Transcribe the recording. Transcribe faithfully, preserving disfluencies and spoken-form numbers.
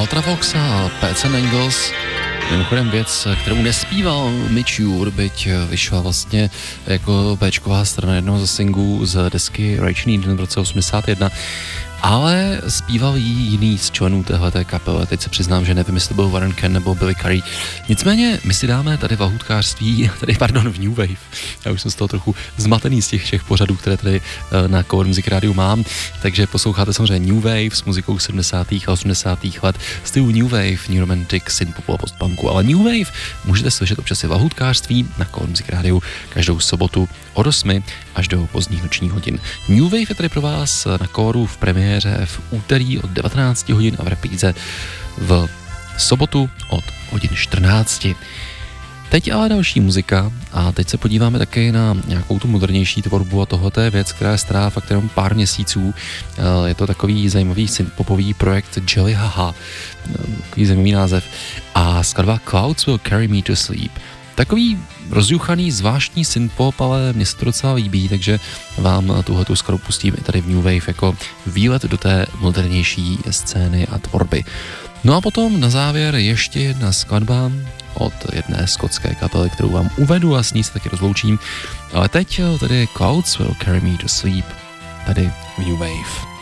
Ultravox a Pets and Angles. Mimochodem věc, kterou nespíval Mitch Ure, byť vyšla vlastně jako béčková strana jednoho ze singlů z desky Rage Needle v roce osmdesát jedna, ale zpíval jí jiný z členů téhleté kapely. Teď se přiznám, že nevím, jestli to byl Warren Ken nebo Billy Curry. Nicméně my si dáme tady v lahůdkářství, tady pardon, v New Wave. Já už jsem z toho trochu zmatený z těch všech pořadů, které tady na Cover Music Radio mám. Takže posloucháte samozřejmě New Wave s muzikou sedmdesátých a osmdesátých let. Stylu New Wave, New Romantic, synthpopu a postpunku. Ale New Wave můžete slyšet občas i v lahůdkářství na Cover Music Radio každou sobotu od osmi až do pozdních nočních hodin. New Wave je tady pro vás na Coveru v premiéře v úterý od devatenáct hodin a v repríze v sobotu od hodin čtrnáct. Teď ale další muzika a teď se podíváme také na nějakou tu modernější tvorbu a tohle je věc, která je stará fakt jenom pár měsíců. Je to takový zajímavý synthpopový projekt Jelly Haha, takový zajímavý název, a skladba Clouds Will Carry Me to Sleep. Takový rozjuchaný, zvláštní synthpop, ale mně se to docela líbí, takže vám tuhletu skladbu pustím i tady v New Wave jako výlet do té modernější scény a tvorby. No a potom na závěr ještě jedna skladba od jedné skotské kapely, kterou vám uvedu a s ní se taky rozloučím. Ale teď tady Clouds Will Carry Me to Sleep tady v New Wave.